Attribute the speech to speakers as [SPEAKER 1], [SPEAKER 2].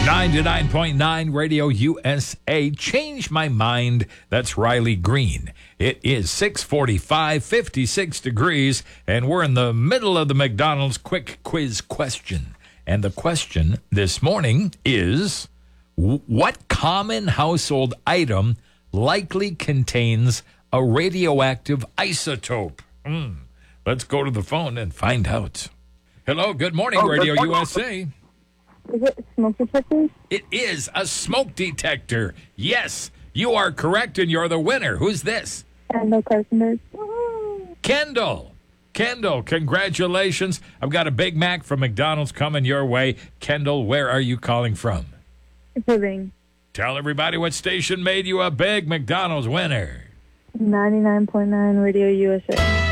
[SPEAKER 1] 99.9 Radio USA. Change my mind. That's Riley Green. It is 6:45, 56 degrees, and we're in the middle of the McDonald's quick quiz question. And the question this morning is, what common household item likely contains a radioactive isotope? Let's go to the phone and find out. Hello, good morning, Radio USA.
[SPEAKER 2] Is it a smoke detector?
[SPEAKER 1] It is a smoke detector. Yes, you are correct, and you're the winner. Who's this?
[SPEAKER 2] Kendall Carpenter.
[SPEAKER 1] Kendall, congratulations. I've got a Big Mac from McDonald's coming your way. Kendall, where are you calling from?
[SPEAKER 2] Irving.
[SPEAKER 1] Tell everybody what station made you a big McDonald's winner.
[SPEAKER 2] 99.9 Radio USA.